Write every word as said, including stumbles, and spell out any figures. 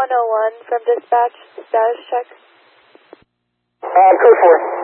one oh one from dispatch, status check. Uh, code four.